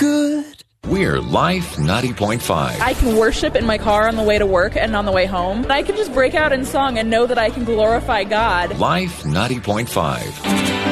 good. We're Life 90.5. I can worship in my car on the way to work and on the way home. I can just break out in song and know that I can glorify God. Life 90.5.